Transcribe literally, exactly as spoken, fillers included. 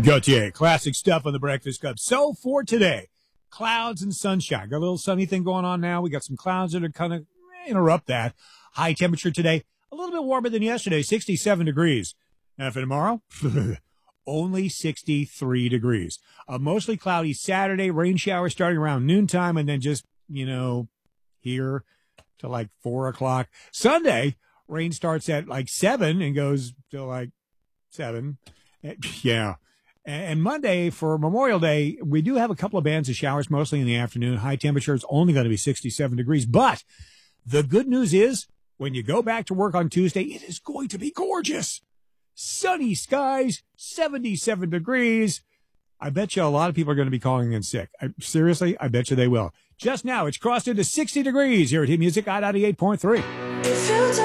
Gautier, classic stuff on the Breakfast Club. So for today, clouds and sunshine. Got a little sunny thing going on now. We got some clouds that are kind of interrupt that. High temperature today, a little bit warmer than yesterday, sixty-seven degrees. And for tomorrow, only sixty-three degrees. A mostly cloudy Saturday, rain showers starting around noontime, and then just, you know, here to like four o'clock. Sunday, rain starts at like seven and goes to like seven. Yeah. And Monday for Memorial Day, we do have a couple of bands of showers, mostly in the afternoon. High temperature is only going to be sixty-seven degrees. But the good news is when you go back to work on Tuesday, it is going to be gorgeous. Sunny skies, seventy-seven degrees. I bet you a lot of people are going to be calling in sick. I, seriously, I bet you they will. Just now, it's crossed into sixty degrees here at Hit Music I ninety-eight point three.